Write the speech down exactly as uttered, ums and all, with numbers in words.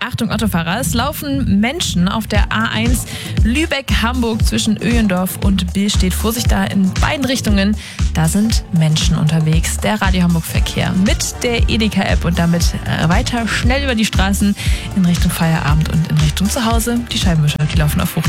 Achtung Autofahrer, es laufen Menschen auf der A eins Lübeck-Hamburg zwischen Öhendorf und Billstedt. Vorsicht da in beiden Richtungen, da sind Menschen unterwegs. Der Radio Hamburg Verkehr mit der Edeka-App und damit weiter schnell über die Straßen in Richtung Feierabend und in Richtung Zuhause. Die Scheibenwischer, die laufen auf Hoch.